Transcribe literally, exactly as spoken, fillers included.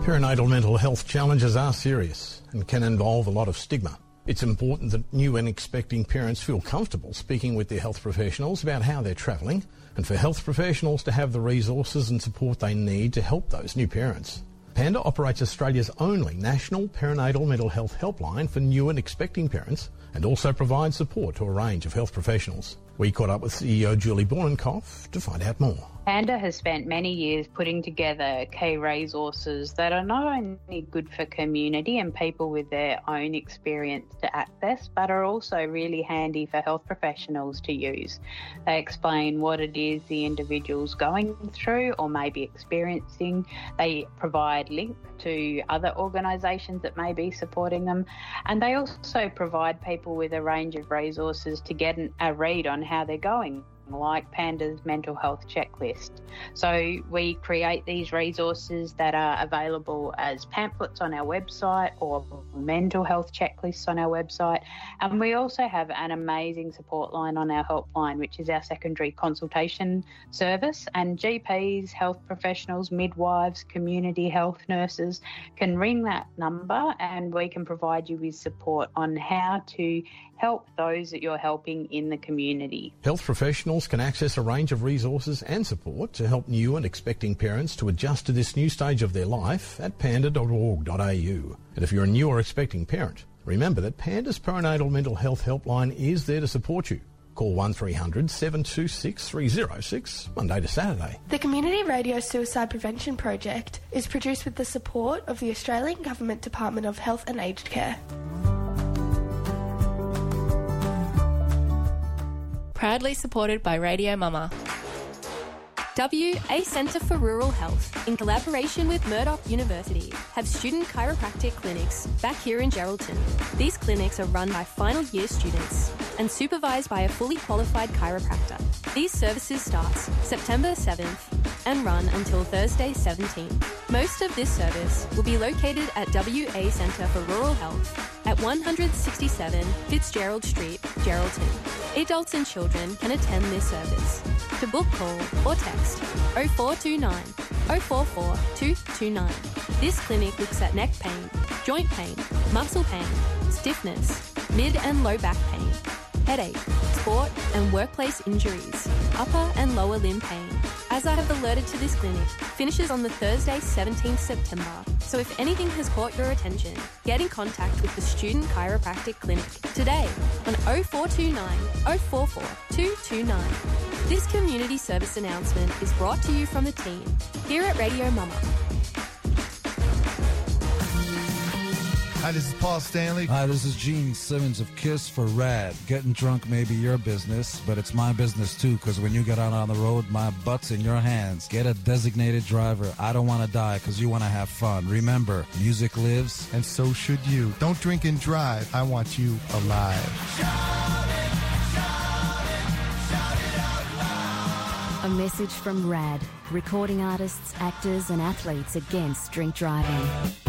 Perinatal mental health challenges are serious and can involve a lot of stigma. It's important that new and expecting parents feel comfortable speaking with their health professionals about how they're travelling, and for health professionals to have the resources and support they need to help those new parents. Panda operates Australia's only national perinatal mental health helpline for new and expecting parents, and also provides support to a range of health professionals. We caught up with C E O Julie Bornenkopf to find out more. Panda has spent many years putting together key resources that are not only good for community and people with their own experience to access, but are also really handy for health professionals to use. They explain what it is the individual's going through or maybe experiencing. They provide links to other organisations that may be supporting them, and they also provide people with a range of resources to get an, a read on how they're going, like Panda's mental health checklist. So we create these resources that are available as pamphlets on our website or mental health checklists on our website. And we also have an amazing support line on our helpline, which is our secondary consultation service. And G Ps, health professionals, midwives, community health nurses can ring that number and we can provide you with support on how to help those that you're helping in the community. Health professionals can access a range of resources and support to help new and expecting parents to adjust to this new stage of their life at panda dot org dot a u. And if you're a new or expecting parent, remember that Panda's perinatal mental health helpline is there to support you. Call one three hundred seven two six three oh six Monday to Saturday. The Community Radio Suicide Prevention Project is produced with the support of the Australian Government Department of Health and Aged Care. Proudly supported by Radio Mama. W A Centre for Rural Health, in collaboration with Murdoch University, have student chiropractic clinics back here in Geraldton. These clinics are run by final year students and supervised by a fully qualified chiropractor. These services start September seventh and run until Thursday seventeenth. Most of this service will be located at W A Centre for Rural Health at one sixty-seven Fitzgerald Street, Geraldton. Adults and children can attend this service. To book, call or text oh four two nine, oh four four, two two nine. This clinic looks at neck pain, joint pain, muscle pain, stiffness, mid and low back pain, headache, sport and workplace injuries, upper and lower limb pain. As I have alerted to this clinic, finishes on the Thursday seventeenth September. So if anything has caught your attention, get in contact with the Student Chiropractic Clinic today on oh four two nine, oh four four, two two nine. This community service announcement is brought to you from the team here at Radio Mama. Hi, this is Paul Stanley. Hi, this is Gene Simmons of KISS for RAD. Getting drunk may be your business, but it's my business too, because when you get out on the road, my butt's in your hands. Get a designated driver. I don't want to die because you want to have fun. Remember, music lives. And so should you. Don't drink and drive. I want you alive. Shout it, shout it, shout it out loud. A message from RAD, recording artists, actors and athletes against drink driving.